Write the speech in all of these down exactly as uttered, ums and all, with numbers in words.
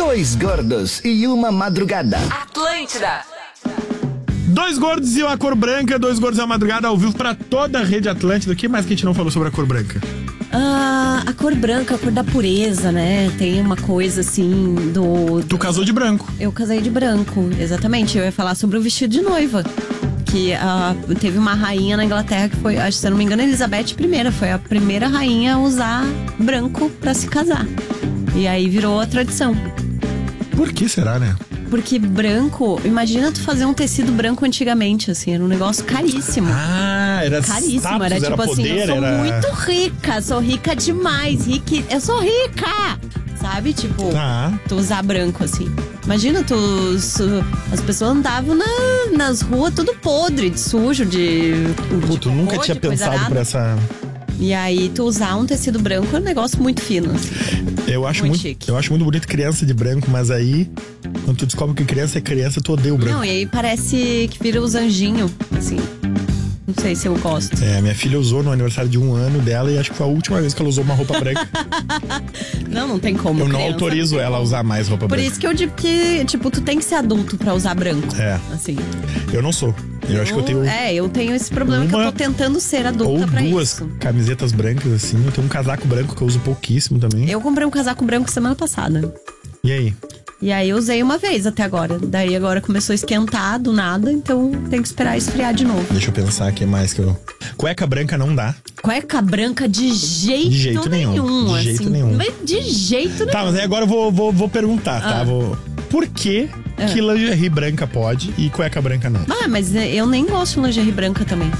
Dois gordos e uma madrugada. Atlântida. Dois gordos e uma cor branca, dois gordos e uma madrugada ao vivo pra toda a rede Atlântida. O que mais que a gente não falou sobre a cor branca? Ah, a cor branca, a cor da pureza, né? Tem uma coisa assim do... Tu casou de branco. Eu casei de branco, exatamente. Eu ia falar sobre o vestido de noiva. Que uh, teve uma rainha na Inglaterra que foi, acho que se eu não me engano, Elizabeth I. Foi a primeira rainha a usar branco pra se casar. E aí virou a tradição. Por que será, né? Porque branco, imagina tu fazer um tecido branco antigamente, assim, era um negócio caríssimo. Ah, era caríssimo, status, era tipo era assim, poder, eu sou era... muito rica, sou rica demais, rique, eu sou rica! Sabe, tipo, tá. Tu usar branco, assim. Imagina, tu, as pessoas andavam na, nas ruas tudo podre, de sujo, de... Pô, de tu nunca cocô, tinha de coisa pensado nada. por essa... E aí, tu usar um tecido branco é um negócio muito fino, assim. Eu acho muito muito, chique. eu acho muito bonito criança de branco, mas aí, quando tu descobre que criança é criança, tu odeia o branco. Não, e aí parece que vira os anjinhos, assim. Não sei se eu gosto. É, minha filha usou no aniversário de um ano dela e acho que foi a última vez que ela usou uma roupa branca. Não, não tem como. Eu não criança, autorizo não ela a usar mais roupa Por branca. isso que eu digo que, tipo, tu tem que ser adulto pra usar branco. É. Assim. Eu não sou. Eu, eu acho que eu tenho... É, eu tenho esse problema que eu tô tentando ser adulta ou pra duas isso. camisetas brancas, assim. Eu tenho um casaco branco que eu uso pouquíssimo também. Eu comprei um casaco branco semana passada. E aí? E aí eu usei uma vez até agora. Daí agora começou a esquentar do nada, então tem que esperar esfriar de novo. Deixa eu pensar aqui mais que eu... Cueca branca não dá. Cueca branca de jeito, De jeito nenhum. nenhum. De assim, jeito nenhum. Mas de jeito nenhum. Tá, mas aí agora eu vou, vou, vou perguntar, tá? Ah. Vou... Por que Ah. que lingerie branca pode e cueca branca não? Ah, mas eu nem gosto de lingerie branca também.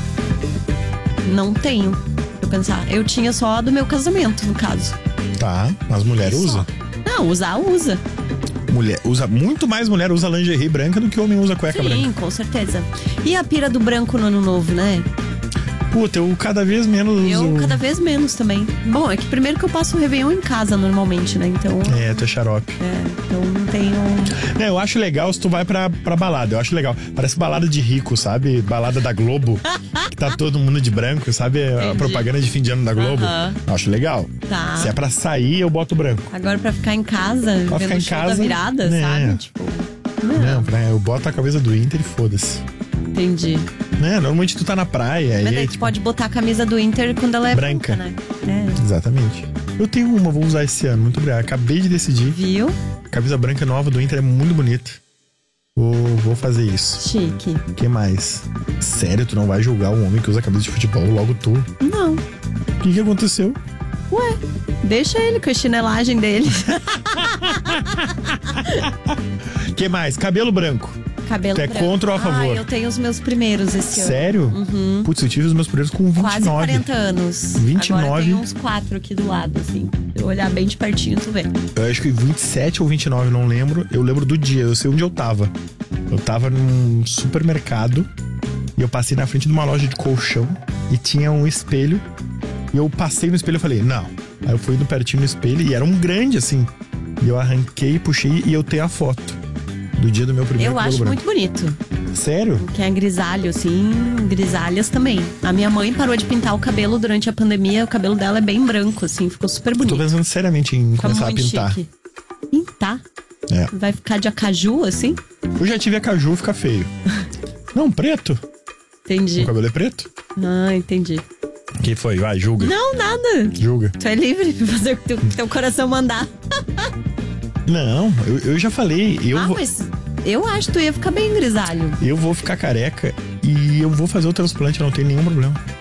Não tenho. Deixa eu pensar. Eu tinha só a do meu casamento, no caso. Tá, mas mulher Só. usa? Não, usar, usa. Mulher usa, muito mais mulher usa lingerie branca do que homem usa cueca Sim, branca. com certeza. E a pira do branco no ano novo, né? Puta, eu cada vez menos uso... Eu cada vez menos também. Bom, é que primeiro que eu passo o Réveillon em casa normalmente, né? Então, É, tu é xarope. é, então não tenho... É, eu acho legal se tu vai pra, pra balada, eu acho legal. Parece balada de rico, sabe? Balada da Globo, que tá todo mundo de branco, sabe? A Entendi. propaganda de fim de ano da Globo. Aham. Eu acho legal. Tá. Se é pra sair, eu boto branco. Agora pra ficar em casa, Pra vendo ficar em o show casa, da virada, né? sabe? Tipo, não, Não, pra, eu boto a cabeça do Inter e foda-se. entendi. Né? Normalmente tu tá na praia Mas e daí aí, tu tipo, pode botar a camisa do Inter quando ela é Branca. branca, né? É. exatamente. Eu tenho uma, vou usar esse ano, muito obrigado. Acabei de decidir. Viu? A camisa branca nova do Inter é muito bonita. Vou, vou fazer isso. Chique. O que mais? Sério, tu não vai julgar um homem que usa camisa de futebol, logo tu? Não. O que que aconteceu? Ué, deixa ele com a chinelagem dele. O que mais? Cabelo branco. Cabelo Tu é branco. contra ou a favor? Ah, eu tenho os meus primeiros esse ano. Sério? Uhum. Putz, eu tive os meus primeiros com vinte e nove. Quase quarenta anos. vinte e nove. Agora tem uns quatro aqui do lado, assim. Se eu olhar bem de pertinho, tu vê. Eu acho que vinte e sete ou vinte e nove, não lembro. Eu lembro do dia, eu sei onde eu tava. Eu tava num supermercado e eu passei na frente de uma loja de colchão e tinha um espelho. E eu passei no espelho e falei, não. Aí eu fui indo pertinho no espelho e era um grande, assim. E eu arranquei, puxei e eu tenho a foto do dia do meu primeiro Eu cabelo acho branco. muito bonito. Sério? Que é grisalho, assim, grisalhas também. A minha mãe parou de pintar o cabelo durante a pandemia. O cabelo dela é bem branco, assim, ficou super Tô bonito. pensando seriamente em Fica começar a muito pintar. chique. Pintar? É. Vai ficar de acaju, assim? Eu já tive a caju, fica feio. Não, preto. Entendi. O cabelo é preto. Ah, entendi. Que foi? Vai, julga. Não, nada. Julga. Tu é livre pra fazer o que teu, teu coração mandar. Não, eu, eu já falei. Eu, ah, vou, mas eu acho que tu ia ficar bem grisalho. eu vou ficar careca e eu vou fazer o transplante, não tem nenhum problema.